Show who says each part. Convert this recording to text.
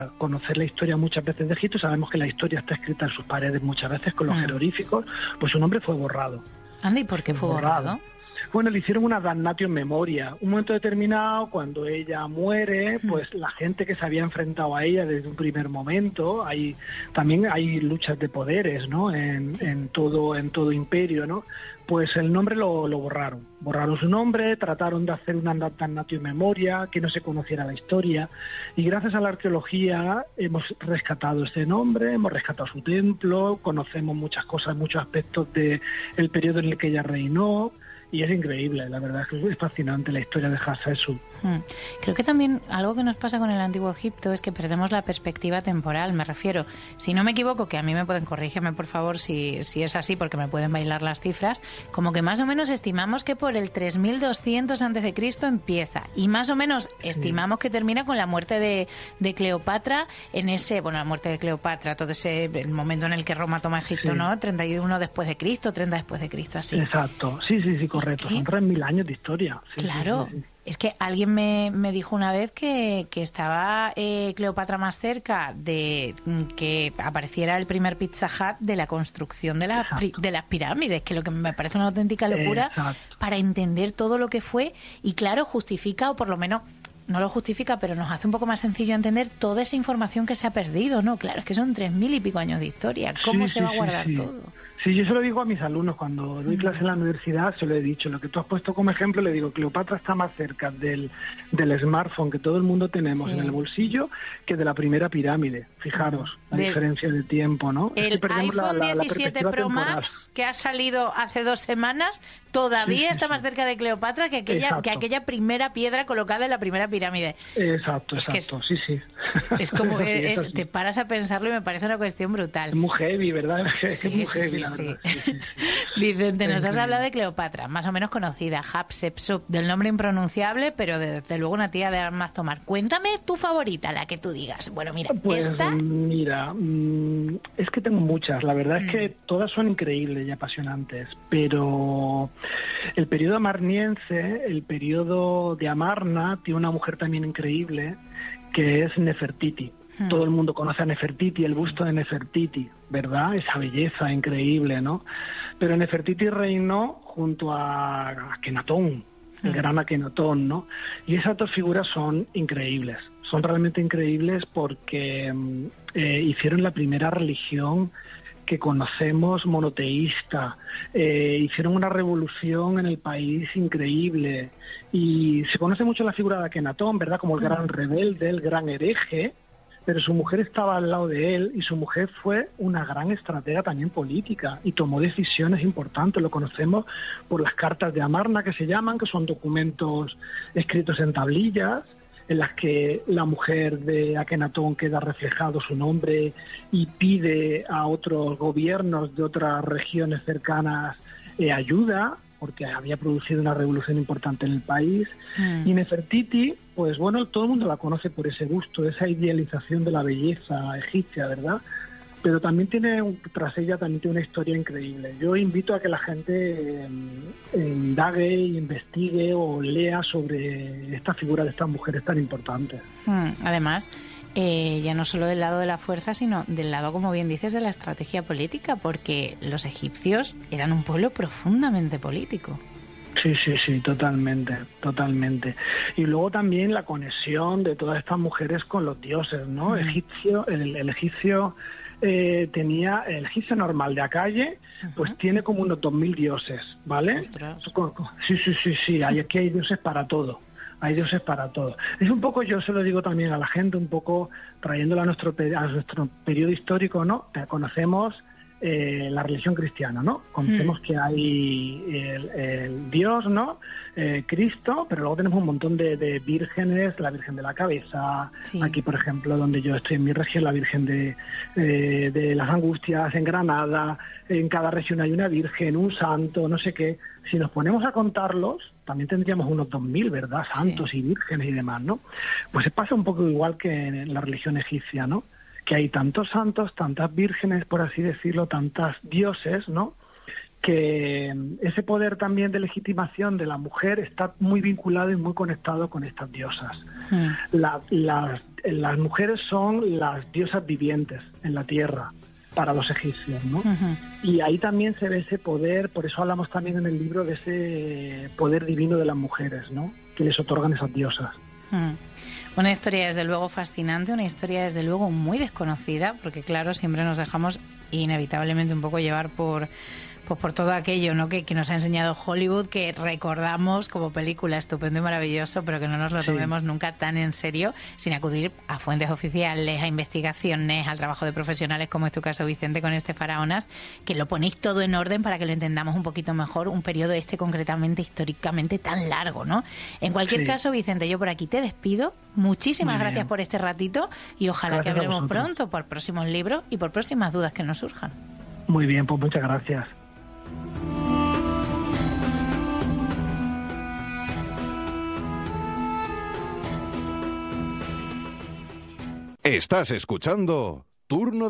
Speaker 1: conocer la historia muchas veces de Egipto, sabemos que la historia está escrita en sus paredes muchas veces con los jeroglíficos, pues su nombre fue borrado.
Speaker 2: Anda, ¿y por qué fue borrado?
Speaker 1: Bueno, le hicieron una damnatio in memoria. Un momento determinado, cuando ella muere, pues la gente que se había enfrentado a ella desde un primer momento, también hay luchas de poderes, ¿no? En todo imperio, ¿no? Pues el nombre lo borraron. Borraron su nombre, trataron de hacer una damnatio in memoria, que no se conociera la historia. Y gracias a la arqueología hemos rescatado este nombre, hemos rescatado su templo, conocemos muchas cosas, muchos aspectos del periodo en el que ella reinó. Y es increíble, la verdad es que es fascinante la historia de Hatshepsut.
Speaker 2: Creo que también algo que nos pasa con el Antiguo Egipto es que perdemos la perspectiva temporal. Me refiero, si no me equivoco, que a mí me pueden, corrígeme por favor si es así, porque me pueden bailar las cifras, como que más o menos estimamos que por el 3200 a.C. empieza, y más o menos estimamos que termina con la muerte de Cleopatra, la muerte de Cleopatra, todo ese el momento en el que Roma toma Egipto, ¿no? 31 después de Cristo, 30 después de Cristo, así.
Speaker 1: Exacto, sí, correcto, son 3000 años de historia.
Speaker 2: Claro. Sí. Es que alguien me dijo una vez que estaba Cleopatra más cerca de que apareciera el primer Pizza Hut de la construcción de las pirámides, que lo que me parece una auténtica locura. Exacto. Para entender todo lo que fue, y claro, justifica, o por lo menos no lo justifica, pero nos hace un poco más sencillo entender toda esa información que se ha perdido, ¿no? Claro, es que son 3000 y pico años de historia. ¿Cómo se va a guardar todo?
Speaker 1: Sí, yo se lo digo a mis alumnos cuando doy clase en la universidad, se lo he dicho, lo que tú has puesto como ejemplo, le digo, Cleopatra está más cerca del smartphone que todo el mundo tenemos en el bolsillo que de la primera pirámide. Fijaros la diferencia de tiempo, ¿no?
Speaker 2: El iPhone 17 Pro Max que ha salido hace 2 semanas todavía está más cerca de Cleopatra que aquella primera piedra colocada en la primera pirámide.
Speaker 1: Exacto, sí.
Speaker 2: Es como, te paras a pensarlo y me parece una cuestión brutal.
Speaker 1: Es muy heavy, ¿verdad? Es muy heavy.
Speaker 2: Sí. Vicente, nos has hablado de Cleopatra, más o menos conocida, Hatshepsut, del nombre impronunciable, pero desde luego una tía de armas tomar. Cuéntame tu favorita, la que tú digas. Bueno, mira, esta...
Speaker 1: Mira, es que tengo muchas, la verdad es que todas son increíbles y apasionantes, pero el periodo amarniense, el periodo de Amarna, tiene una mujer también increíble, que es Nefertiti. Todo el mundo conoce a Nefertiti, el busto de Nefertiti, ¿verdad? Esa belleza increíble, ¿no? Pero Nefertiti reinó junto a Akenatón, el gran Akenatón, ¿no? Y esas dos figuras son increíbles, son realmente increíbles porque hicieron la primera religión que conocemos monoteísta, hicieron una revolución en el país increíble, y se conoce mucho la figura de Akenatón, ¿verdad? Como el gran rebelde, el gran hereje, pero su mujer estaba al lado de él, y su mujer fue una gran estratega también política y tomó decisiones importantes. Lo conocemos por las cartas de Amarna, que se llaman, que son documentos escritos en tablillas, en las que la mujer de Akenatón queda reflejado su nombre y pide a otros gobiernos de otras regiones cercanas ayuda, porque había producido una revolución importante en el país. Y Nefertiti, pues bueno, todo el mundo la conoce por ese gusto, esa idealización de la belleza egipcia, ¿verdad? Pero también tras ella también tiene una historia increíble. Yo invito a que la gente indague, investigue o lea sobre esta figura de estas mujeres tan importantes.
Speaker 2: Además, ya no solo del lado de la fuerza, sino del lado, como bien dices, de la estrategia política, porque los egipcios eran un pueblo profundamente político.
Speaker 1: Sí, totalmente. Y luego también la conexión de todas estas mujeres con los dioses, ¿no? El egipcio tenía, el egipcio normal de a calle, pues tiene como unos 2000 dioses, ¿vale?
Speaker 2: Ostras.
Speaker 1: Sí, aquí hay dioses para todo. Hay dioses para todo. Es un poco, yo se lo digo también a la gente, un poco trayéndolo a nuestro periodo histórico, ¿no? Conocemos la religión cristiana, ¿no? Conocemos que hay el Dios, ¿no? Cristo, pero luego tenemos un montón de vírgenes, la Virgen de la Cabeza, aquí por ejemplo donde yo estoy en mi región, la Virgen de las Angustias, en Granada, en cada región hay una virgen, un santo, no sé qué. Si nos ponemos a contarlos, también tendríamos unos 2000, ¿verdad? Santos y vírgenes y demás, ¿no? Pues pasa un poco igual que en la religión egipcia, ¿no? Que hay tantos santos, tantas vírgenes, por así decirlo, tantas dioses, ¿no? que ese poder también de legitimación de la mujer está muy vinculado y muy conectado con estas diosas. Las mujeres son las diosas vivientes en la tierra para los egipcios, ¿no? Y ahí también se ve ese poder, por eso hablamos también en el libro de ese poder divino de las mujeres, ¿no? Que les otorgan esas diosas.
Speaker 2: Una historia desde luego fascinante, una historia desde luego muy desconocida, porque claro, siempre nos dejamos inevitablemente un poco llevar por todo aquello, ¿no? que nos ha enseñado Hollywood, que recordamos como película estupendo y maravilloso, pero que no nos lo tomemos nunca tan en serio, sin acudir a fuentes oficiales, a investigaciones, al trabajo de profesionales, como es tu caso, Vicente, con este Faraonas, que lo ponéis todo en orden para que lo entendamos un poquito mejor, un periodo concretamente, históricamente tan largo, ¿no? En cualquier caso, Vicente, yo por aquí te despido. Muchísimas gracias por este ratito y ojalá que hablemos pronto por próximos libros y por próximas dudas que nos surjan.
Speaker 1: Muy bien, pues muchas gracias.
Speaker 3: Estás escuchando Turno